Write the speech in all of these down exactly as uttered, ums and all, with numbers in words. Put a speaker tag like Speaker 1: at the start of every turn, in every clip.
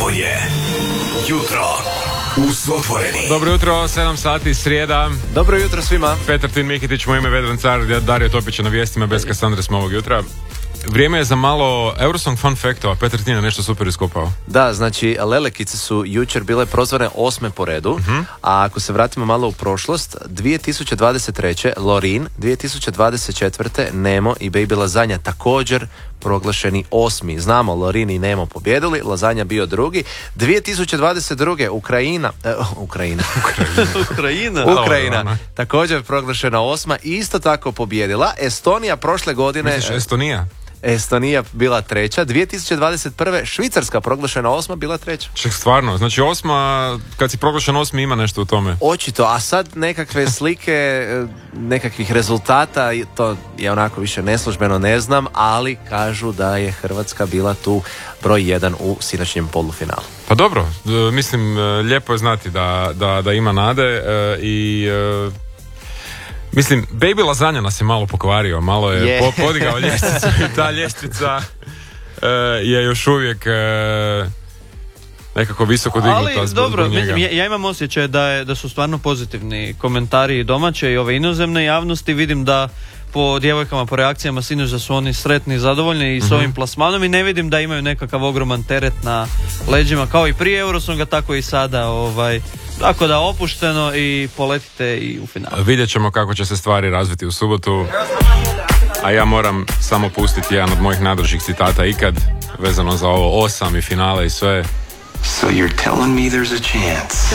Speaker 1: Ovo je Jutro u S otvoreni.
Speaker 2: Dobro jutro, sedam sati, srijeda.
Speaker 3: Dobro jutro svima.
Speaker 2: Petar Tin Mikić, moje ime Vedran Car, Dario Topić na vijestima, bez Kasandre smo ovog jutra. Vrijeme je za malo Eurosong fun faktova. Petar Tin je nešto super iskopao.
Speaker 3: Da, znači Lelekice su jučer bile prozvane osme po redu, uh-huh. a ako se vratimo malo u prošlost, dvije tisuće dvadeset treće Lorin, dvije tisuće dvadeset četvrte Nemo i Baby Lazanja također proglašeni osmi. Znamo, Lorin i Nemo pobjedili, Lazanja bio drugi. dvije tisuće dvadeset druge Ukrajina, uh, Ukrajina,
Speaker 4: Ukrajina,
Speaker 3: Ukrajina, također proglašena osma i isto tako pobjedila. Estonija prošle godine...
Speaker 2: Misliš Estonija?
Speaker 3: Estonija bila treća, dvije tisuće dvadeset prve Švicarska proglašena osma bila treća.
Speaker 2: Ček, stvarno, znači osma, kad si proglašen osmi ima nešto u tome.
Speaker 3: Očito, a sad nekakve slike, nekakvih rezultata, to je onako više neslužbeno, ne znam, ali kažu da je Hrvatska bila tu broj jedan u sinoćnjem polufinalu.
Speaker 2: Pa dobro, mislim, lijepo je znati da, da, da ima nade i... Mislim, Baby Lazanja nas je malo pokvario, malo je yeah. po, podigao ljestvicu i ta ljestvica uh, je još uvijek uh, nekako visoko dignuta.
Speaker 4: Ali dobro, mislim, ja, ja imam osjećaj da, je, da su stvarno pozitivni komentari domaće i ove inozemne javnosti. Vidim da po djevojkama, po reakcijama sinoć da su oni sretni i zadovoljni i s mm-hmm. ovim plasmanom i ne vidim da imaju nekakav ogroman teret na leđima kao i prije Eurosonga, tako i sada. Ovaj, tako da opušteno i poletite i u finalu.
Speaker 2: Vidjet ćemo kako će se stvari razviti u subotu. A ja moram samo pustiti jedan od mojih najdražih citata ikad vezano za ovo osam i finale i sve.
Speaker 1: So you're telling me there's a chance.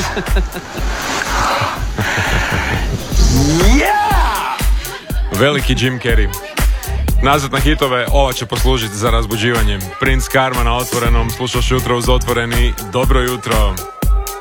Speaker 1: Yeah!
Speaker 2: Veliki Jim Carrey. Nazad na hitove, ova će poslužiti za razbuđivanje. Prince Karma na Otvorenom, slušaš jutro uz Otvoreni. Dobro jutro.